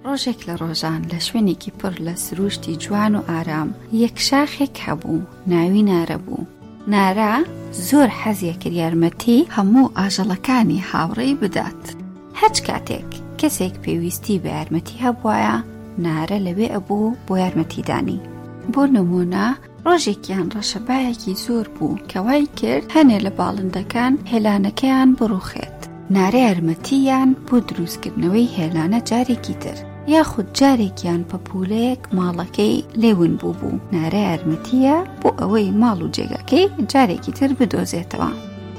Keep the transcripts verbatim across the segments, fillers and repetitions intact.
ڕۆژێک لە ڕۆژان لە شوێنێکی پڕ لە سروشتی جوان و ئارام یەک شاخێک هەبوو، ناوی نارە بوو. نارە زۆر حەزیە کرد یارمەتی هەموو ئاژەڵەکانی هاوڕێی بدات. هەچ کاتێک کەسێک پێویستی بە یارمەتی هەبوایە، نارە لەوێ ئەبوو بۆ یارمەتیدانی. بۆ نمونە ڕۆژێکیان ڕەشەبایەکی زۆر بوو کە وای کرد هەنێ لە باڵندەکان هێلانەکەیان بڕوخێت. نارە یارمەتییان بۆ دروستکردنەوەی هێلانە جارێکی تر، یاخود جارێکیان پەپولەیەک ماڵەکەی لێون بوو بوو. نارە یارمەتیە بۆ ئەوەی ماڵ و جێگەکەی جارێکی تر بدۆزێتەوە.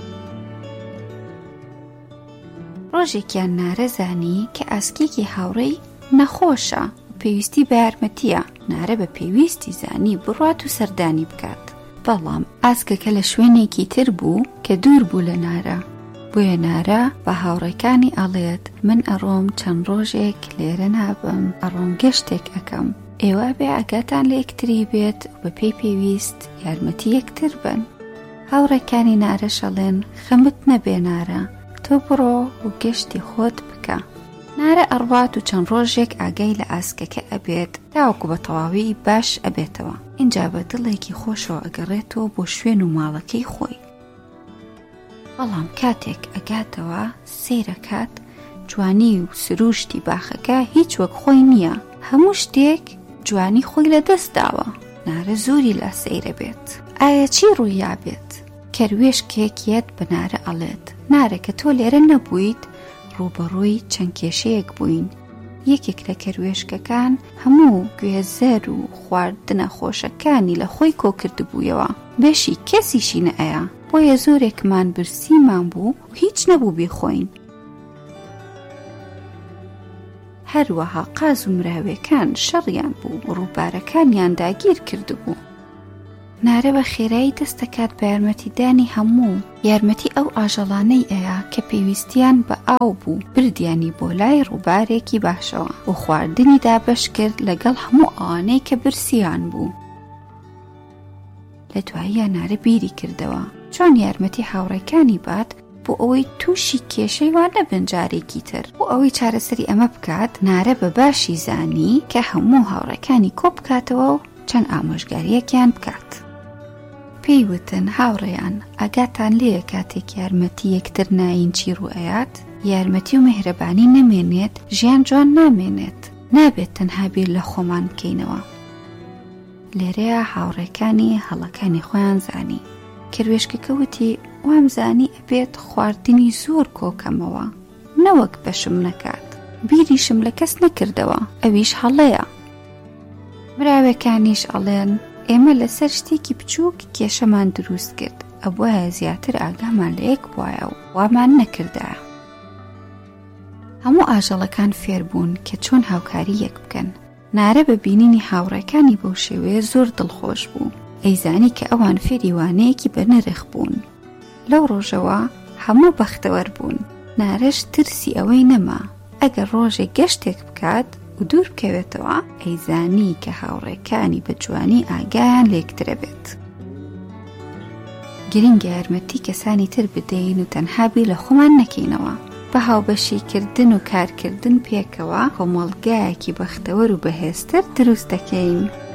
ڕۆژێکیان نارە زانی کە ئاسکێکی هاوڕێی نەخۆشە و پێویستی بە یارمەتیە. نارە بە پێویستی زانی بڕوات و سەردانی بکات، بەڵام ئاسکەکە لە شوێنێکی تر بوو کە دوور بوو لە نارە. بۆیە نارە بە هاوڕێکانی ئەڵێت من ئەڕۆم چەند ڕۆژێک لێرە نابم، ئەڕۆم گەشتێک ئەەکەم. ئێوە بێ ئاگاتان لە یەکتری بێت و بە پێی پێویست یارمەتی یەکتر بن. هاوڕێکانی نارە شەڵێن خەمت نەبێ نارە، تۆ بڕۆ و گەشتی خۆت بکە. نارە ئەڕوات و چەند ڕۆژێک ئاگای لە ئاسکەکە ئەبێت تاوەکو بە تەواوی باش ئەبێتەوە. اینجا بە دڵێکی خۆشەوە ئەگەڕێتەوە بۆ شوێن و ماڵەکەی خۆی. بەڵام کاتێک ئەگاتەوە سەیرەکات، جوانی و سروشتی باخەکە هیچ وەک خۆی نییە. هەموو شتێک جوانی خۆی لە دەست داوە. نارە زۆری لە سەیرە بێت. ئایا چی ڕوویا بێت؟ کەروێشکێک یەت بە نارە ئەڵێت نارە کە تۆ لێرە نەبوویت ڕوبەڕووی چەند کێشەیەک بووین. یەکێک لە کەروێشکەکان هەموو گوێزەر و خواردنە خۆشەکانی لە خۆی کۆ کردبوویەوە، بێشی کەسیشی نەئەیە. بۆیە زۆرێکمان برسیمان بوو و هیچ نەبوو بیخۆین. هەروەها قاز و مراوێکان شەڕیان بوو و ڕووبارەکانیان داگیر کردبوو. نارە بە خێرایی دەستەکات بە یارمەتیدانی هەموو. یارمەتی ئەو ئاژەڵانەی ئەیە کە پێویستیان بە ئاو بوو، بردیانی بۆ لای ڕووبارێکی باشەوە و خواردنی دابەش کرد لەگەڵ هەموو ئەوانەی کە برسیان بوو. لە دواییە نارە بیری کردەوە چۆن یارمەتی هاوڕێکانی بات بۆ ئەوەی تووشی کێشەی وان نەبن جارێکی تر. بۆ ئەوەی چارەسەری ئەمە بکات، نارە بە باشی زانی کە هەموو هاوڕێکانی کۆ بکاتەوە و چەند ئامۆژگاریەکیان بکات. پێیوتن هاوڕێیان، ئاگاتان لێیە کاتێک یارمەتی یەکتر ناین چی ڕوئەیات؟ یارمەتی و مهرەبانی نەمێنێت، ژیان جوان نامێنێت. نابێت تەنها بیر لە خۆمان بکەینەوە. لێرەیە هاوڕێکانی هەڵەکانی خۆیان زانی. کەروێشکەکە وتی وام زانی ئەبێت خواردنی زۆر کۆکەمەوە، نەوەک بەشم نەکات. بیریشم لە کەس نەکردەوە، ئەویش هەڵەیە. مراوەکانیش ئەڵێن ئێمە لەسەر شتێکی بچووک کێشەمان دروست کرد، ئەوە زیاتر ئاگامان لە یەک بووایە و وامان نەکردایە. هەموو ئاژەڵەکان فێر بوون کە چۆن هاوکاری یەک بکەن. نارە بە بینینی هاوڕێکانی بەو شێوەیە زۆر دڵخۆش بوو. ئەیزانی کە ئەوان فێری وانەیەکی بەنرخ بوون. لەو ڕۆژەوە هەموو بەختەوەر بوون. نارەش ترسی ئەوەی نەما ئەگەر ڕۆژێک گەشتێک بکات و دوور بکەوێتەوە، ئەیزانی کە هاوڕێکانی بە جوانی ئاگایان لێکترە بێت. گرنگە یارمەتی کەسانی تر بدەین و تەنها بیر لە خۆمان نەکەینەوە. بە هاوبەشیکردن و کارکردن پێکەوە کۆمەڵگایەکی بەختەوەر و بەهێزتر دروست دەکەین.